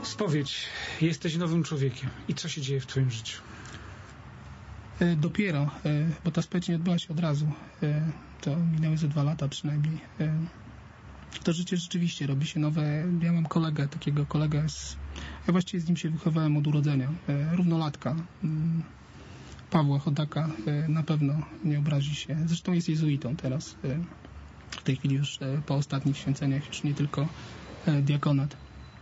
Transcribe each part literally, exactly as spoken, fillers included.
Spowiedź. Jesteś nowym człowiekiem. I co się dzieje w twoim życiu? Dopiero, bo ta spowiedź nie odbyła się od razu. To minęły ze dwa lata przynajmniej. To życie rzeczywiście robi się nowe. Ja mam kolegę, takiego kolegę, z, ja właściwie z nim się wychowałem od urodzenia. Równolatka. Pawła Chodaka, na pewno nie obrazi się. Zresztą jest jezuitą teraz. W tej chwili już po ostatnich święceniach, już nie tylko diakonat.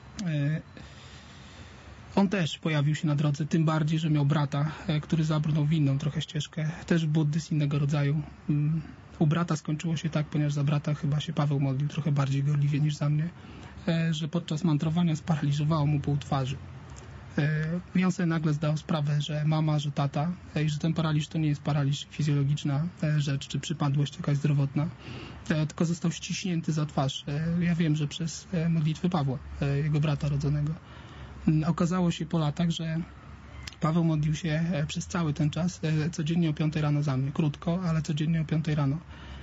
On też pojawił się na drodze, tym bardziej, że miał brata, który zabrnął w inną trochę ścieżkę, też buddyzm innego rodzaju. U brata skończyło się tak, ponieważ za brata chyba się Paweł modlił trochę bardziej gorliwie niż za mnie, że podczas mantrowania sparaliżowało mu pół twarzy. I on sobie nagle zdał sprawę, że mama, że tata i że ten paraliż to nie jest paraliż fizjologiczna rzecz, czy przypadłość jakaś zdrowotna, tylko został ściśnięty za twarz. Ja wiem, że przez modlitwy Pawła, jego brata rodzonego. Okazało się po latach, że Paweł modlił się przez cały ten czas codziennie o piątej rano za mnie. Krótko, ale codziennie o piątej rano.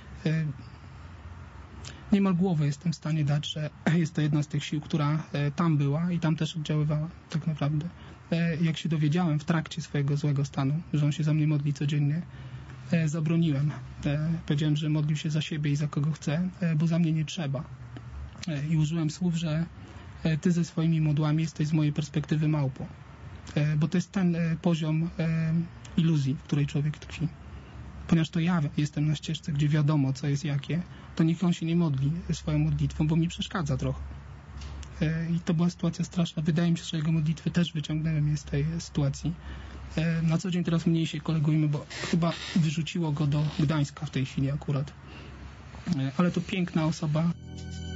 Niemal głowę jestem w stanie dać, że jest to jedna z tych sił, która tam była i tam też oddziaływała tak naprawdę. Jak się dowiedziałem w trakcie swojego złego stanu, że on się za mnie modli codziennie, zabroniłem. Powiedziałem, że modlił się za siebie i za kogo chce, bo za mnie nie trzeba. I użyłem słów, że ty ze swoimi modłami jesteś z mojej perspektywy małpą. Bo to jest ten poziom iluzji, w której człowiek tkwi. Ponieważ to ja jestem na ścieżce, gdzie wiadomo, co jest jakie, to niech on się nie modli swoją modlitwą, bo mi przeszkadza trochę. I to była sytuacja straszna. Wydaje mi się, że jego modlitwy też wyciągnęły mnie z tej sytuacji. Na co dzień teraz mniej się kolegujemy, bo chyba wyrzuciło go do Gdańska w tej chwili akurat. Ale to piękna osoba.